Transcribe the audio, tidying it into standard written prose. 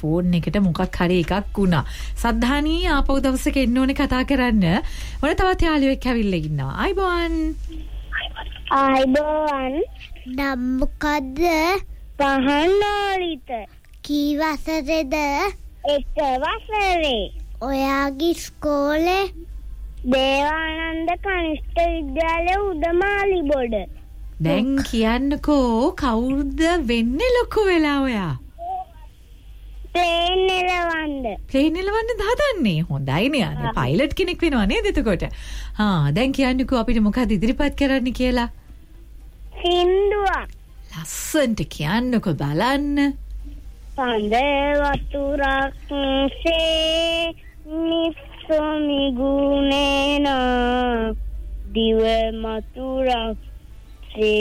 Phone එකට මොකක් හරි එකක් වුණා. සද්ධානී ආපහු දවසක එන්න ඕනේ කතා කරන්න. ඔන්න තවත් යාළුවෙක් ඇවිල්ලා ඉන්නවා. අයිබෝන්. අයිබෝන්. නම් මොකද්ද? පහනෝලිත. කී වසරේද? 1 වසරේ. ඔයාගේ ඉස්කෝලේ දේවානන්ද කනිෂ්ඨ විද්‍යාලයේ උදමාලි බොඩ. දැන් කියන්නකෝ කවුරුද වෙන්නේ ලොකු වෙලා ඔයා? ප්ලේන් එලවන්න හදන්නේ. හොඳයිනේ. අනේ පයිලට් කෙනෙක් වෙනවා නේද එතකොට? දැන් කියන්නකෝ අපිට මොකද ඉදිරිපත් කරන්න කියලා? සින්දුවක්. ලස්සන්ට කියන්නකෝ බලන්න. පන්දේ වතුරක් සේ නිස්සමි ගුණේන දිව මතුරක් සේ